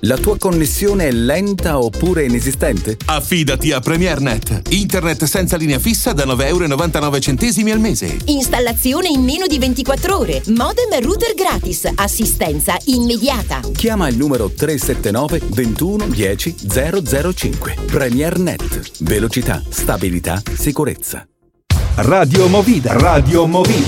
La tua connessione è lenta oppure inesistente? Affidati a PremierNet. Internet senza linea fissa da €9,99 al mese. Installazione in meno di 24 ore. Modem e router gratis. Assistenza immediata. Chiama il numero 379 21 10 005. PremierNet. Velocità, stabilità, sicurezza. Radio Movida.